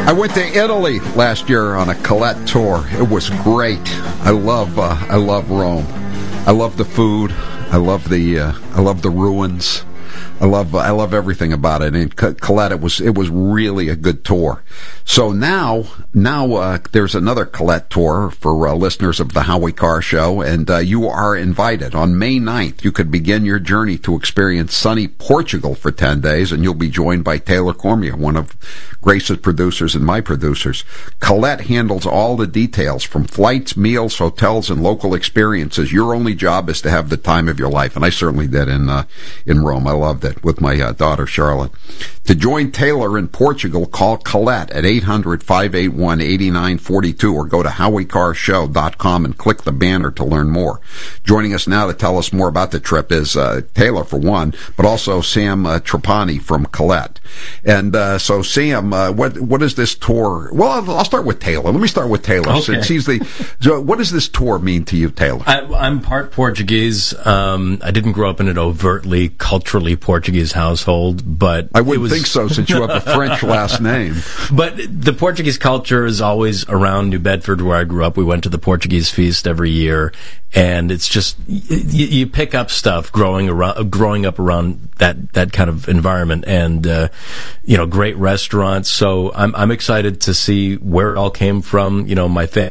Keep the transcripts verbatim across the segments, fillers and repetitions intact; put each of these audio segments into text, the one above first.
I went to Italy last year on a Colette tour. It was great. I love uh, I love Rome. I love the food. I love the uh, I love the ruins. I love I love everything about it. And Colette, it was it was really a good tour. So now now uh, there's another Colette tour for uh, listeners of the Howie Carr Show, and uh, you are invited on May ninth. You could begin your journey to experience sunny Portugal for ten days, and you'll be joined by Taylor Cormier, one of Grace's producers and my producers. Colette handles all the details from flights, meals, hotels, and local experiences. Your only job is to have the time of your life, and I certainly did in uh, in Rome. I loved it with my uh, daughter Charlotte. To join Taylor in Portugal, call Colette at eight hundred, five eight one, eight nine four two or go to howie carr show dot com and click the banner to learn more. Joining us now to tell us more about the trip is uh, Taylor, for one, but also Sam uh, Trapani from Colette. And uh, so, Sam, uh, what what is this tour? Well, I'll, I'll start with Taylor. Let me start with Taylor. Okay. Since he's the, so what does this tour mean to you, Taylor? I, I'm part Portuguese. Um, I didn't grow up in an overtly culturally Portuguese household, but I wouldn't it was, think so, since you have a French last name. But the Portuguese culture is always around New Bedford, where I grew up. We went to the Portuguese feast every year, and it's just you, you pick up stuff growing around, growing up around that that kind of environment, and uh, you know, great restaurants. So I'm I'm excited to see where it all came from. You know, my family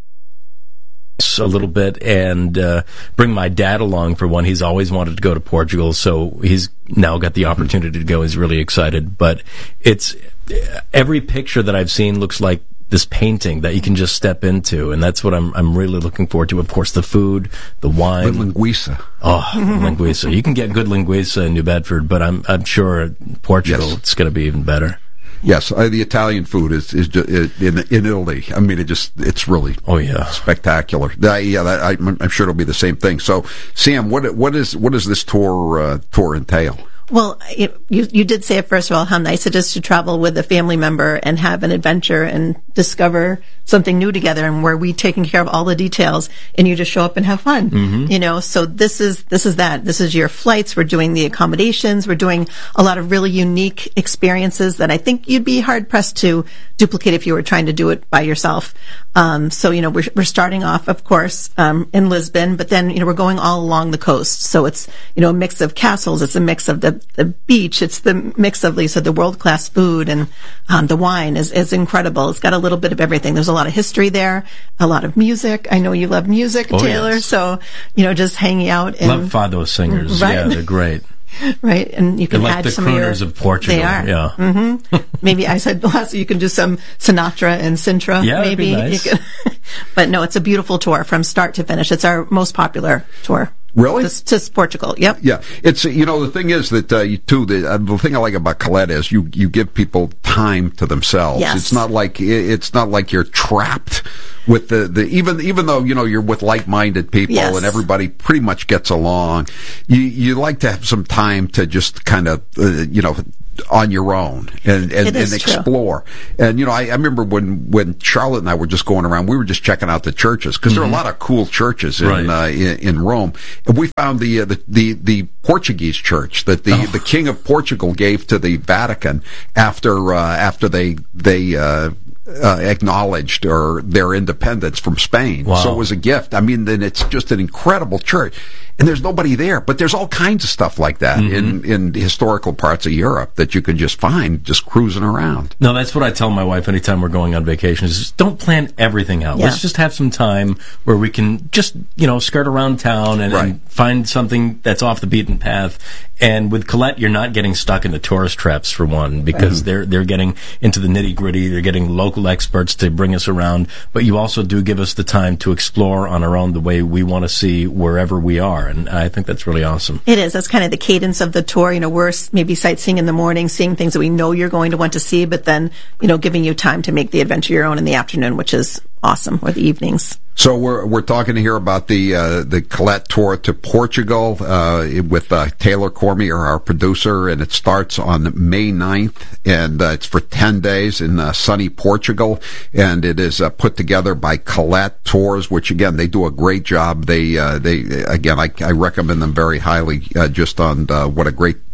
a little bit, and uh, bring my dad along for one. He's always wanted to go to Portugal, so he's now got the opportunity to go. He's really excited. But it's every picture that I've seen looks like this painting that you can just step into, and that's what I'm I'm really looking forward to. Of course, the food, the wine, Good linguiça. Oh, linguiça! You can get good linguiça in New Bedford, but I'm I'm sure Portugal Yes. it's going to be even better. Yes, uh, the Italian food is is just, in in Italy. I mean, it just it's really Oh yeah, spectacular. Uh, yeah, that, I, I'm sure it'll be the same thing. So, Sam, what what is what does this tour uh, tour entail? Well, it, you you did say, first of all, how nice it is to travel with a family member and have an adventure and discover something new together, and where we taking care of all the details and you just show up and have fun. Mm-hmm. You know, so this is this is that. This is your flights. We're doing the accommodations. We're doing a lot of really unique experiences that I think you'd be hard pressed to duplicate if you were trying to do it by yourself. Um, so, you know, we're we're starting off, of course, um, in Lisbon, but then, you know, we're going all along the coast. So it's, you know, a mix of castles. It's a mix of the the beach. It's the mix of, Lisa, the world-class food, and um, the wine is, is incredible. It's got a little bit of everything. There's a lot of history there, a lot of music. I know you love music, Oh, Taylor. yes. So, you know, just hanging out. And, love fado singers. Right. Yeah, they're great. right, and you They're can like add the some of your, crooners of Portugal. They are. Yeah. Mm-hmm. Maybe I said last, you can do some Sinatra and Sintra. Yeah, that'd maybe. be nice. You can, but no, it's a beautiful tour from start to finish. It's our most popular tour. Really? To, to Portugal. Yep. Yeah, it's you know the thing is that uh, you too the uh, the thing I like about Colette is you you give people time to themselves. Yes. It's not like it's not like you're trapped with the, the even even though you know you're with like-minded people Yes. and everybody pretty much gets along. You you like to have some time to just kind of uh, you know. on your own and and, It and is explore. True. And you know, I, I remember when when Charlotte and I were just going around, we were just checking out the churches because mm-hmm. there are a lot of cool churches in Right. uh, in, in Rome. And we found the uh, the, the the Portuguese church that the Oh. the King of Portugal gave to the Vatican after uh, after they they. Uh, Uh, acknowledged or their independence from Spain. Wow. So it was a gift. I mean, then it's just an incredible church. And there's nobody there, but there's all kinds of stuff like that mm-hmm. in, in historical parts of Europe that you can just find just cruising around. No, that's what I tell my wife anytime we're going on vacation is just don't plan everything out. Yeah. Let's just have some time where we can just, you know, skirt around town and, Right. and find something that's off the beaten path. And with Colette, you're not getting stuck in the tourist traps, for one, because Right. they're they're getting into the nitty-gritty. They're getting local experts to bring us around. But you also do give us the time to explore on our own the way we want to see wherever we are. And I think that's really awesome. It is. That's kind of the cadence of the tour. You know, we're maybe sightseeing in the morning, seeing things that we know you're going to want to see, but then, you know, giving you time to make the adventure your own in the afternoon, which is awesome, or the evenings. So we're we're talking here about the uh, the Colette tour to Portugal uh, with uh, Taylor Cormier, our producer, and it starts on May ninth, and uh, it's for ten days in uh, sunny Portugal, and it is uh, put together by Colette Tours, which again they do a great job. They uh, they again I, I recommend them very highly, uh, just on uh, what a great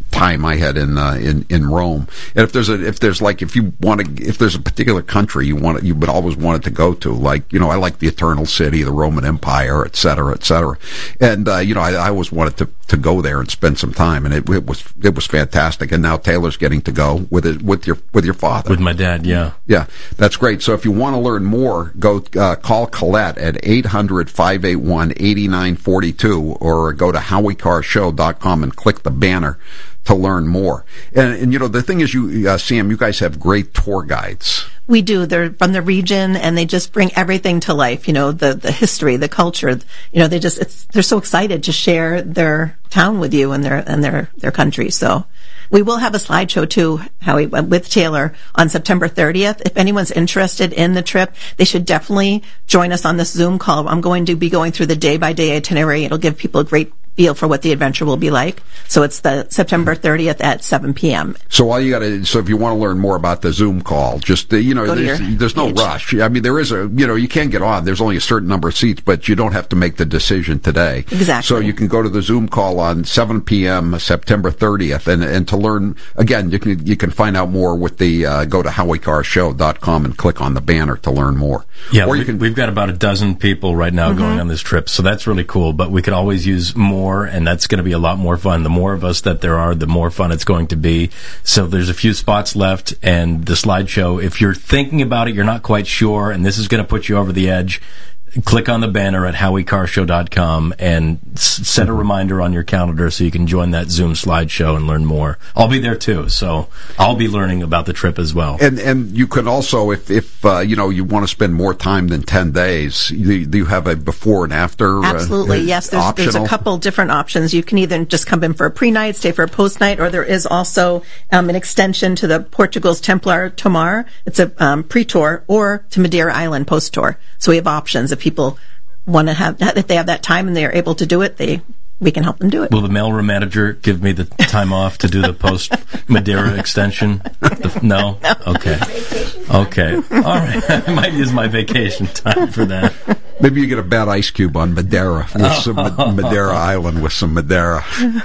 time I had in uh, in in Rome. And if there's a if there's like if you want to if there's a particular country you want you would always wanted to go to, like you know I like the Eternal City, the Roman Empire, et cetera, et cetera. And uh, you know I, I always wanted to, to go there and spend some time, and it, it was it was fantastic. And now Taylor's getting to go with it with your with your father, with my dad. Yeah, yeah, that's great. So if you want to learn more, go uh, call Colette at eight hundred, five eight one, eight nine four two or go to howie car show dot com and click the banner to learn more. And, and you know, the thing is, you, uh, Sam, you guys have great tour guides. We do. They're from the region, and they just bring everything to life. You know, the the history, the culture. You know, they just it's, they're so excited to share their town with you and their and their their country. So we will have a slideshow too, Howie, with Taylor on September thirtieth. If anyone's interested in the trip, they should definitely join us on this Zoom call. I'm going to be going through the day by day itinerary. It'll give people a great feel for what the adventure will be like. So it's the September thirtieth at seven p.m. So all you got to, so if you want to learn more about the Zoom call, just, uh, you know, there's, there's no page. rush. I mean, there is a, you know, you can get on. There's only a certain number of seats, but you don't have to make the decision today. Exactly. So you can go to the Zoom call on seven p.m. September thirtieth. And, and to learn, again, you can, you can find out more with the, uh, go to howie car show dot com and click on the banner to learn more. Yeah, or we, you can, we've got about a dozen people right now mm-hmm. going on this trip. So that's really cool, but we could always use more. And that's going to be a lot more fun. The more of us that there are, the more fun it's going to be. So there's a few spots left, and the slideshow, if you're thinking about it, you're not quite sure, and this is going to put you over the edge, click on the banner at howie car show dot com and s- set a reminder on your calendar so you can join that Zoom slideshow and learn more. I'll be there too, so I'll be learning about the trip as well. And and you can also, if if uh, you know you want to spend more time than ten days, you, you have a before and after. Absolutely, uh, yes. There's, there's a couple different options. You can either just come in for a pre-night, stay for a post-night, or there is also um, an extension to the Portugal's Templar Tomar. It's a um, pre-tour, or to Madeira Island post-tour. So we have options. If people want to have, if they have that time and they are able to do it, they we can help them do it. Will the mailroom manager give me the time off to do the post Madeira extension? The, no? no? Okay. Okay. All right. I might use my vacation time for that. Maybe you get a bad ice cube on Madeira, with some Madeira Island with some Madeira.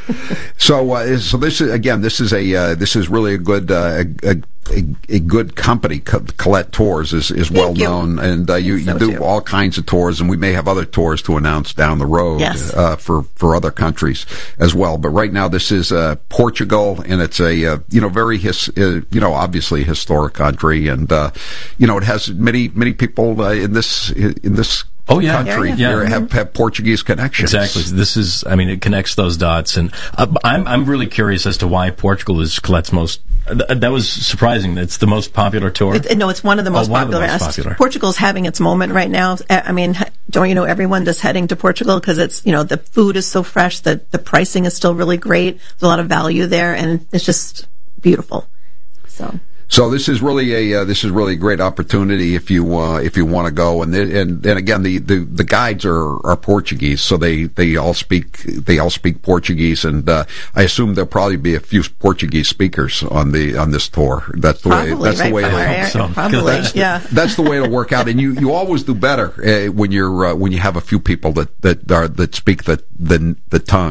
So, uh, so this is again, this is a uh, this is really a good uh, a, a, a good company. Colette Tours is, is well known, and uh, you, so you do too. all kinds of tours, and we may have other tours to announce down the road yes. uh, for for other countries as well. But right now, this is uh, Portugal, and it's a uh, you know very his uh, you know obviously historic country, and uh, you know it has many many people uh, in this in this. Oh yeah, country yeah, yeah. Here have, have Portuguese connections. Exactly. This is, I mean, it connects those dots, and uh, I'm I'm really curious as to why Portugal is Colette's most. Th- that was surprising. It's the most popular tour. It, no, it's one of the most oh, one popular. Of the most popular. Portugal's having its moment right now. I mean, don't you know everyone just heading to Portugal because it's you know the food is so fresh, the the pricing is still really great. There's a lot of value there, and it's just beautiful. So. So this is really a uh, this is really a great opportunity if you uh, if you want to go, and and and again the, the, the guides are, are Portuguese, so they, they all speak they all speak Portuguese, and uh, I assume there'll probably be a few Portuguese speakers on the on this tour. That's the probably, way that's right, the way probably, so. probably that's, yeah that's the way it'll work out, and you, you always do better uh, when you're uh, when you have a few people that that are that speak the the the tongue.